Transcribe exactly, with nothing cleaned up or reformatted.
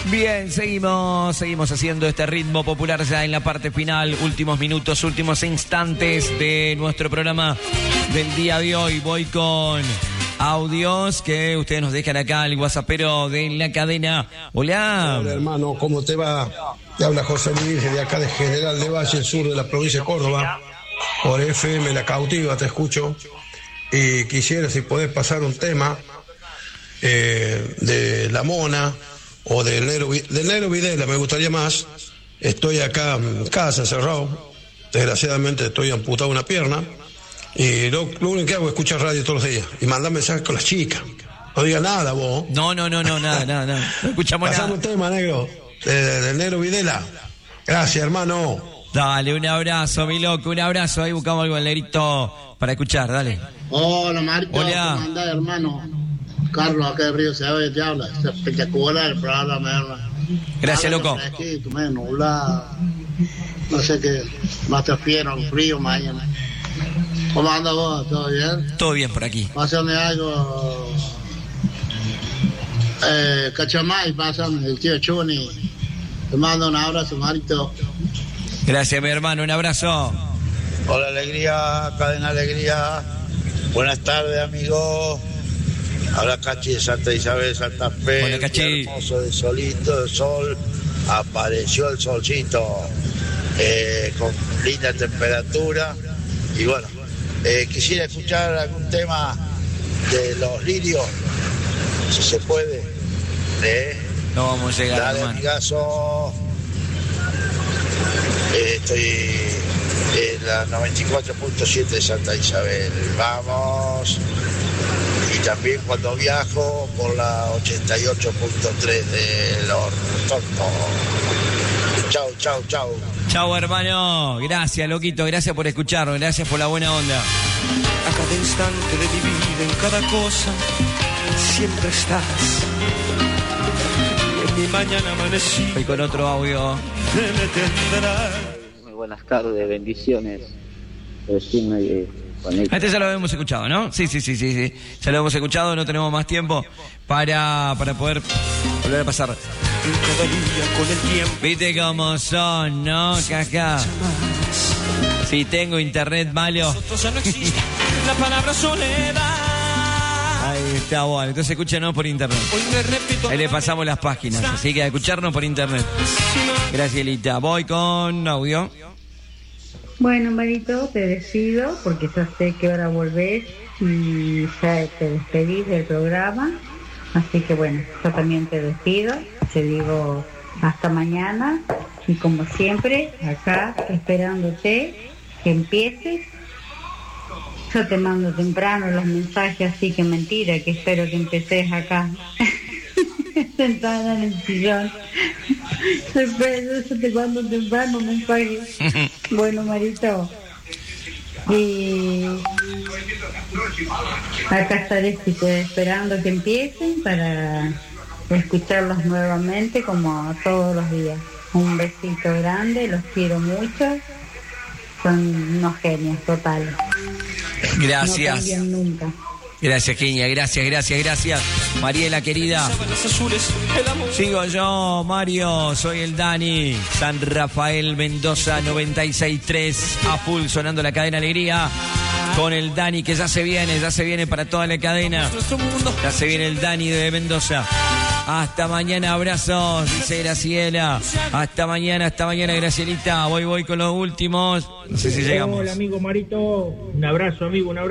Bien, seguimos, seguimos haciendo este ritmo popular ya en la parte final, últimos minutos, últimos instantes de nuestro programa del día de hoy. Voy con audios que ustedes nos dejan acá, el WhatsAppero de la cadena. Hola. Hola, hermano, ¿cómo te va? Te habla José Luis, de acá de General de Valle, el sur de la provincia de Córdoba. Por F M La Cautiva te escucho. Y quisiera, si podés pasar un tema eh, de La Mona o del Nero, del Nero Videla, me gustaría más. Estoy acá en casa, cerrado. Desgraciadamente estoy amputado una pierna. Y lo, lo único que hago es escuchar radio todos los días y mandar mensajes con las chicas. No diga nada vos. No, no, no, no, nada, nada, nada. No escuchamos Pasamos nada. un tema, negro, de, del Nero Videla. Gracias, hermano. Dale, un abrazo, mi loco, un abrazo. Ahí buscamos algo al negrito para escuchar, dale. Hola, Marito. Hola. ¿Cómo andás, hermano? Carlos, acá de Río Ceballos te habla. Es espectacular el programa, hermano. Gracias, Habla loco. fresquito, medio nublado. No sé qué. Va a estar fiero, frío mañana. ¿Cómo andas vos? ¿Todo bien? Todo bien por aquí. Pásame algo. Eh, Cachamay, pásame, el tío Chuni. Te mando un abrazo, Marito. Gracias, mi hermano, un abrazo. Hola, Alegría, Cadena Alegría. Buenas tardes, amigos. Habla Cachi de Santa Isabel, Santa Fe. Hola, Cachi. Hermoso de solito, de sol. Apareció el solcito eh, con linda temperatura. Y bueno, eh, quisiera escuchar algún tema de Los Lirios, si se puede. ¿eh? No vamos a llegar, Dale, hermano. amigazo. Eh, estoy en la noventa y cuatro punto siete de Santa Isabel. Vamos. Y también cuando viajo por la ochenta y ocho punto tres de Los Tontos. Chau, chau, chau. Chau, hermano. Gracias, loquito. Gracias por escucharnos. Gracias por la buena onda. A cada instante de mi vida, en cada cosa, siempre estás. Y en mi mañana amanecí. Voy con otro audio. Te me tendrás. Muy buenas tardes, bendiciones. Decime eh, con el... Este ya lo habíamos escuchado, ¿no? Sí, sí, sí, sí, sí. Ya lo hemos escuchado, no tenemos más tiempo para, para poder volver a pasar. Cada día con el tiempo. Viste cómo son, ¿no, caca? Si tengo internet malo. Nosotros ya no existe la palabra soledad. Ahí está, bueno. Entonces escúchenos por internet. Hoy me repito. Ahí le pasamos las páginas, así que a escucharnos por internet. Gracias, Elita. Voy con audio. Bueno, Marito, te decido porque ya sé que ahora volvés y ya te despedís del programa. Así que bueno, yo también te despido. Te digo hasta mañana y como siempre, acá esperándote que empieces. Yo te mando temprano los mensajes, así que mentira, que espero que empeces acá. Sentada en el sillón. Espero, yo te mando temprano mensajes. Bueno, Marito. Y acá estaré esperando que empiecen para escucharlos nuevamente como todos los días. Un besito grande, los quiero mucho. Son unos genios totales. Gracias. No cambian nunca. Gracias, Kenia. Gracias, gracias, gracias. Mariela, querida. Sigo yo, Mario. Soy el Dani. San Rafael, Mendoza, noventa y seis punto tres. A full sonando la cadena Alegría. Con el Dani que ya se viene, ya se viene para toda la cadena. Ya se viene el Dani de Mendoza. Hasta mañana, abrazos, dice Graciela. Hasta mañana, hasta mañana, Gracielita. Voy, voy con los últimos. No sé si llegamos. Hola, amigo Marito. Un abrazo, amigo, un abrazo.